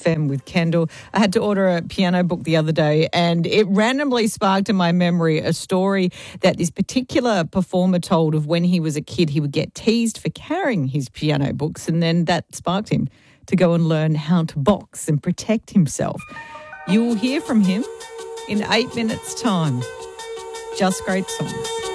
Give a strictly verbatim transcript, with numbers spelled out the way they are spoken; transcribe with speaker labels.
Speaker 1: F M with Kendall. I had to order a piano book the other day, and it randomly sparked in my memory a story that this particular performer told of when he was a kid. He would get teased for carrying his piano books, and then that sparked him to go and learn how to box and protect himself. You will hear from him in eight minutes' time. Just great songs.